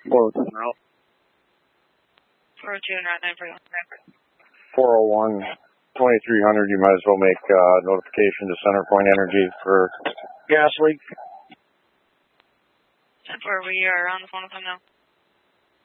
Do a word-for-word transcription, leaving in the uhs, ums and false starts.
four oh two en route. four oh two en route, nine four one. four oh one, twenty-three hundred, you might as well make uh, notification to CenterPoint Energy for gas leak. ten four, we are on the phone with them now.